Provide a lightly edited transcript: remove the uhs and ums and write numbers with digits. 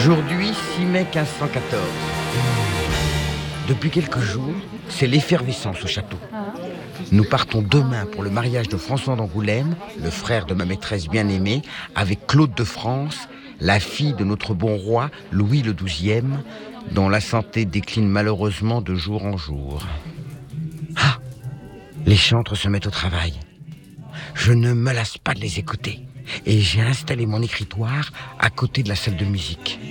Aujourd'hui, 6 mai 1514. Depuis quelques jours, c'est l'effervescence au château. Nous partons demain pour le mariage de François d'Angoulême, le frère de ma maîtresse bien-aimée, avec Claude de France, la fille de notre bon roi Louis le XII, dont la santé décline malheureusement de jour en jour. Ah, les chantres se mettent au travail. Je ne me lasse pas de les écouter et j'ai installé mon écritoire à côté de la salle de musique.